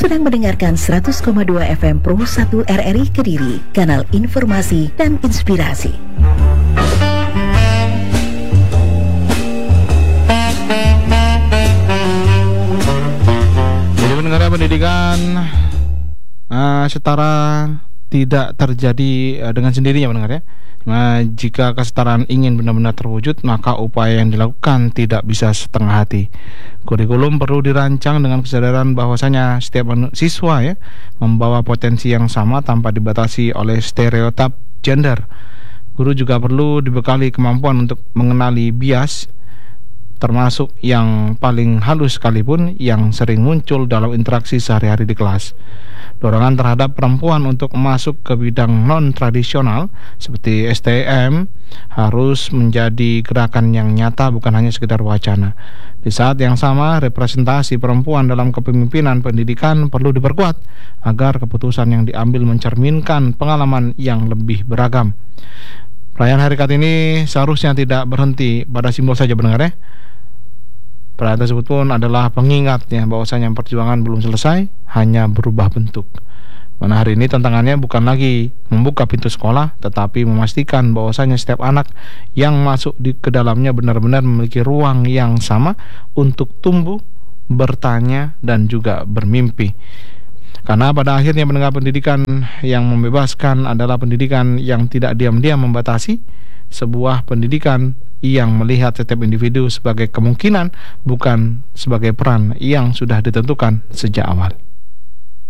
sedang mendengarkan 100,2 FM Pro 1 RRI Kediri, kanal informasi dan inspirasi. Jadi pendengar pendidikan setara tidak terjadi dengan sendirinya, pendengar ya. Nah, jika kesetaraan ingin benar-benar terwujud, maka upaya yang dilakukan tidak bisa setengah hati. Kurikulum perlu dirancang dengan kesadaran bahwasanya setiap siswa ya membawa potensi yang sama tanpa dibatasi oleh stereotip gender. Guru juga perlu dibekali kemampuan untuk mengenali bias, termasuk yang paling halus sekalipun yang sering muncul dalam interaksi sehari-hari di kelas. Dorongan terhadap perempuan untuk masuk ke bidang non-tradisional seperti STM harus menjadi gerakan yang nyata, bukan hanya sekedar wacana. Di saat yang sama, representasi perempuan dalam kepemimpinan pendidikan perlu diperkuat agar keputusan yang diambil mencerminkan pengalaman yang lebih beragam. Perayaan Hari Kartini seharusnya tidak berhenti pada simbol saja, pendengar ya. Perayaan tersebut pun adalah pengingat ya bahwasanya perjuangan belum selesai, hanya berubah bentuk. Mana hari ini tantangannya bukan lagi membuka pintu sekolah, tetapi memastikan bahwasanya setiap anak yang masuk ke dalamnya benar-benar memiliki ruang yang sama untuk tumbuh, bertanya, dan juga bermimpi. Karena pada akhirnya pendengar, pendidikan yang membebaskan adalah pendidikan yang tidak diam-diam membatasi, sebuah pendidikan yang melihat setiap individu sebagai kemungkinan, bukan sebagai peran yang sudah ditentukan sejak awal.